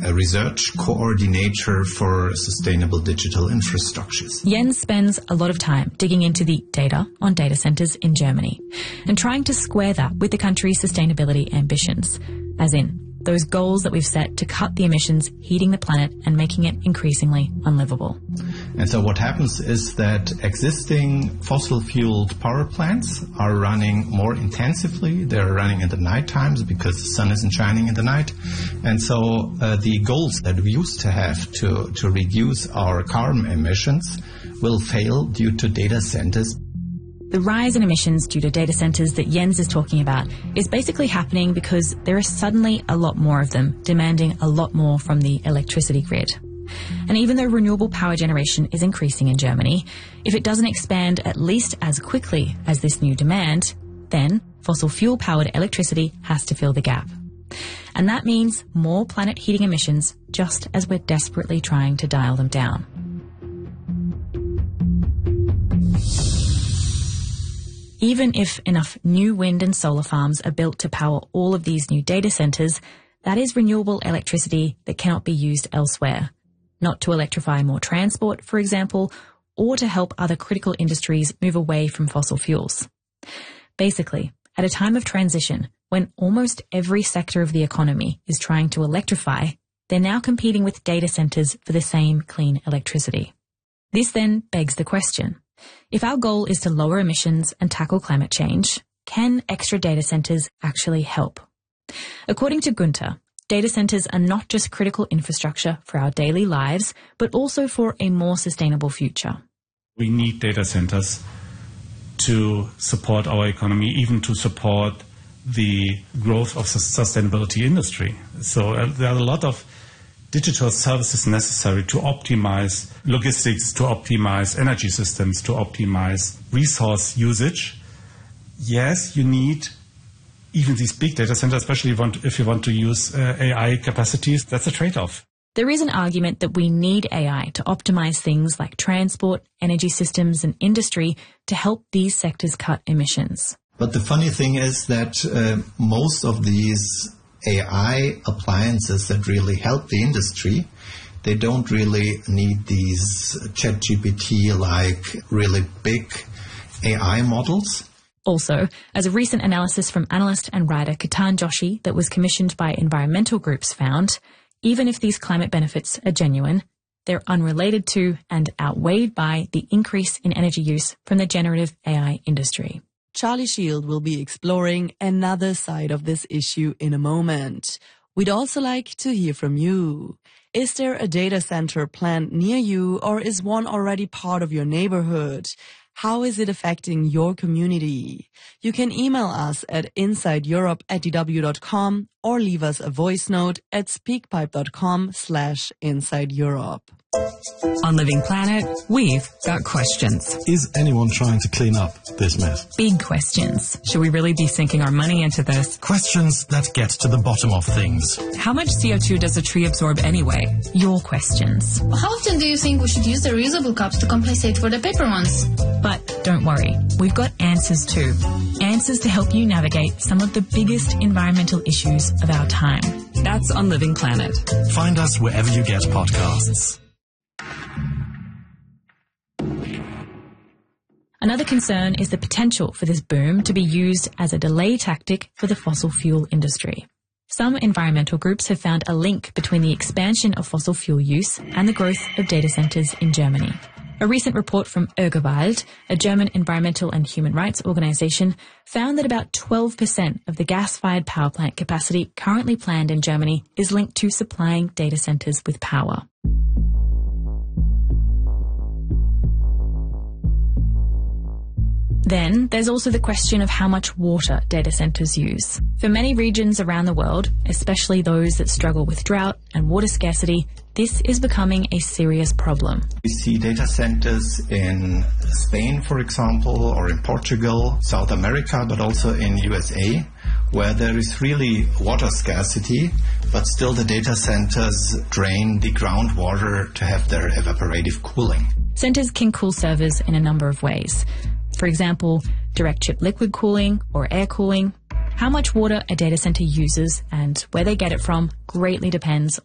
a research coordinator for sustainable digital infrastructures. Jens spends a lot of time digging into the data on data centers in Germany and trying to square that with the country's sustainability ambitions, as in those goals that we've set to cut the emissions heating the planet and making it increasingly unlivable. And so what happens is that existing fossil-fueled power plants are running more intensively. They're running in the night times because the sun isn't shining in the night. And so the goals that we used to have to reduce our carbon emissions will fail due to data centers. The rise in emissions due to data centers that Jens is talking about is basically happening because there are suddenly a lot more of them, demanding a lot more from the electricity grid. And even though renewable power generation is increasing in Germany, if it doesn't expand at least as quickly as this new demand, then fossil fuel-powered electricity has to fill the gap. And that means more planet heating emissions, just as we're desperately trying to dial them down. Even if enough new wind and solar farms are built to power all of these new data centers, that is renewable electricity that cannot be used elsewhere. Not to electrify more transport, for example, or to help other critical industries move away from fossil fuels. Basically, at a time of transition, when almost every sector of the economy is trying to electrify, they're now competing with data centers for the same clean electricity. This then begs the question: if our goal is to lower emissions and tackle climate change, can extra data centers actually help? According to Gunther, data centers are not just critical infrastructure for our daily lives, but also for a more sustainable future. We need data centers to support our economy, even to support the growth of the sustainability industry. So there are a lot of digital services necessary to optimize logistics, to optimize energy systems, to optimize resource usage. Yes, you need even these big data centers, especially if you want to use AI capacities. That's a trade-off. There is an argument that we need AI to optimize things like transport, energy systems, and industry to help these sectors cut emissions. But the funny thing is that most of these AI appliances that really help the industry, they don't really need these ChatGPT-like really big AI models. Also, as a recent analysis from analyst and writer Ketan Joshi that was commissioned by environmental groups found, even if these climate benefits are genuine, they're unrelated to and outweighed by the increase in energy use from the generative AI industry. Charlie Shield will be exploring another side of this issue in a moment. We'd also like to hear from you. Is there a data center planned near you, or is one already part of your neighborhood? How is it affecting your community? You can email us at insideeurope@dw.com or leave us a voice note at speakpipe.com/insideeurope. On Living Planet, we've got questions. Is anyone trying to clean up this mess? Big questions. Should we really be sinking our money into this? Questions that get to the bottom of things. How much CO2 does a tree absorb anyway? Your questions. How often do you think we should use the reusable cups to compensate for the paper ones? But don't worry, we've got answers too. Answers to help you navigate some of the biggest environmental issues of our time. That's on Living Planet. Find us wherever you get podcasts. Another concern is the potential for this boom to be used as a delay tactic for the fossil fuel industry. Some environmental groups have found a link between the expansion of fossil fuel use and the growth of data centers in Germany. A recent report from Urgewald, a German environmental and human rights organization, found that about 12% of the gas-fired power plant capacity currently planned in Germany is linked to supplying data centers with power. Then there's also the question of how much water data centers use. For many regions around the world, especially those that struggle with drought and water scarcity, this is becoming a serious problem. We see data centers in Spain, for example, or in Portugal, South America, but also in USA, where there is really water scarcity, but still the data centers drain the groundwater to have their evaporative cooling. Centers can cool servers in a number of ways. For example, direct chip liquid cooling or air cooling. How much water a data center uses and where they get it from greatly depends